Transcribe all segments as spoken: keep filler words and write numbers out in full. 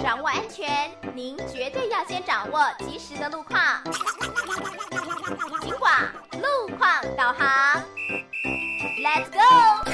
掌握安全，您绝对要先掌握及时的路况。警广路况导航 ，Let's go！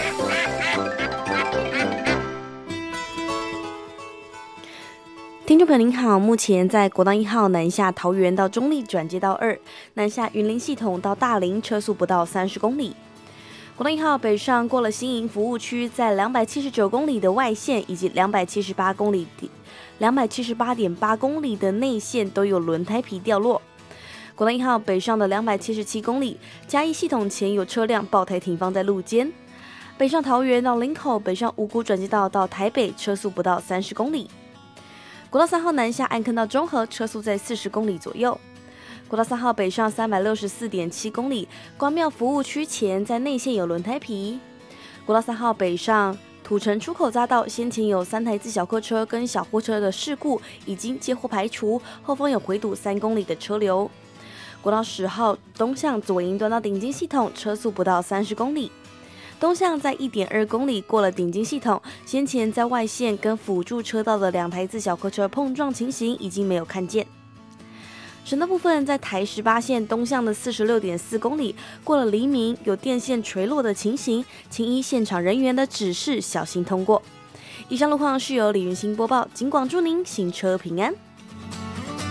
听众朋友您好，目前在国道一号南下桃园到中坜转接道二，南下云林系统到大林车速不到三十公里。国道一号北上过了新营服务区，在两百七十九公里的外线以及两百七十八公里、两百七十八点八公里的内线都有轮胎皮掉落。国道一号北上的两百七十七公里，嘉义系统前有车辆爆胎停放在路肩。北上桃园到林口，北上五股转接道到台北，车速不到三十公里。国道三号南下安坑到中和，车速在四十公里左右。国道三号北上三百六十四点七公里，关庙服务区前在内线有轮胎皮。国道三号北上土城出口匝道，先前有三台自小客车跟小货车的事故已经接获排除，后方有回堵三公里的车流。国道十号东向左营端到顶金系统，车速不到三十公里。东向在 一点二公里过了顶金系统，先前在外线跟辅助车道的两台自小客车碰撞情形已经没有看见。省道部分，在台十八线东向的 四十六点四公里，过了黎明有电线垂落的情形，请依现场人员的指示小心通过。以上路况是由李云欣播报，警广祝您行车平安。